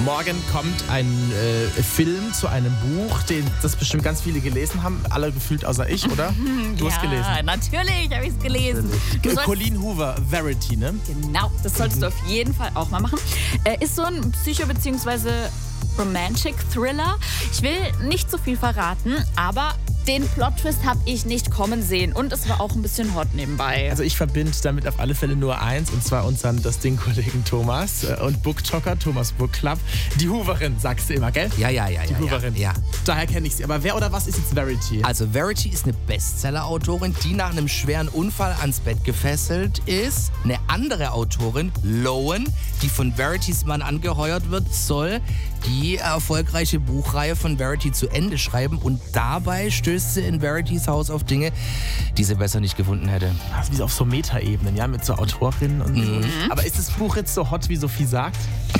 Morgen kommt ein Film zu einem Buch, das bestimmt ganz viele gelesen haben. Alle gefühlt außer ich, oder? Du hast gelesen. Ja, natürlich habe ich es gelesen. Colleen Hoover, Verity, ne? Genau, das solltest du auf jeden Fall auch mal machen. Ist so ein Psycho- bzw. Romantic Thriller. Ich will nicht so viel verraten, aber den Plot-Twist habe ich nicht kommen sehen. Und es war auch ein bisschen hot nebenbei. Also ich verbinde damit auf alle Fälle nur eins, und zwar unseren Das Ding-Kollegen Thomas und Booktalker, Thomas Book Club. Die Hooverin, sagst du immer, gell? Ja. Die Hooverin. Ja. Daher kenne ich sie. Aber wer oder was ist jetzt Verity? Also Verity ist eine Bestseller-Autorin, die nach einem schweren Unfall ans Bett gefesselt ist. Eine andere Autorin, Lowen, die von Veritys Mann angeheuert wird, soll die erfolgreiche Buchreihe von Verity zu Ende schreiben. Und dabei stößt sie in Veritys Haus auf Dinge, die sie besser nicht gefunden hätte. Also wie so auf so Metaebenen, ja, mit so Autorinnen und so. Aber ist das Buch jetzt so hot, wie Sophie sagt?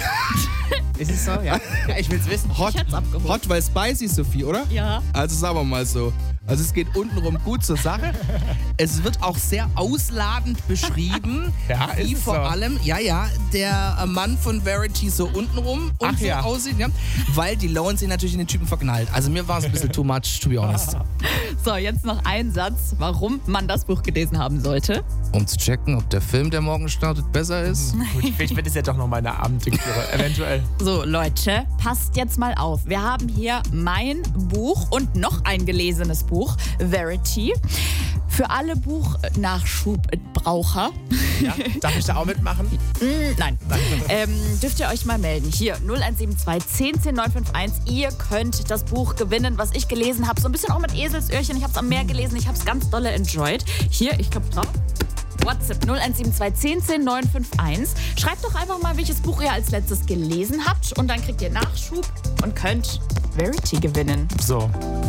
Ist es so? Ja. Ich will's wissen. Hot, weil spicy, Sophie, oder? Ja. Also sagen wir mal so. Also es geht untenrum gut zur Sache. Es wird auch sehr ausladend beschrieben, Ja, ist wie es vor so. allem, der Mann von Verity so untenrum und Ach so ja. aussieht. Ja, weil die Lowen sich natürlich in den Typen verknallt. Also mir war es ein bisschen too much, to be honest. So, jetzt noch ein Satz, warum man das Buch gelesen haben sollte. Um zu checken, ob der Film, der morgen startet, besser ist. Gut, vielleicht wird es ja doch noch meine Abendlektüre, eventuell. So, Leute, passt jetzt mal auf. Wir haben hier mein Buch und noch ein gelesenes Buch, Verity. Für alle Buchnachschubbraucher. Ja? Darf ich da auch mitmachen? Nein. Dürft ihr euch mal melden. Hier, 0172 10 10 951. Ihr könnt das Buch gewinnen, was ich gelesen habe. So ein bisschen auch mit Eselsöhrchen. Ich habe es am Meer gelesen. Ich habe es ganz dolle enjoyed. Hier, ich glaube drauf. WhatsApp 0172 10 10 951. Schreibt doch einfach mal, welches Buch ihr als letztes gelesen habt. Und dann kriegt ihr Nachschub und könnt Verity gewinnen. So,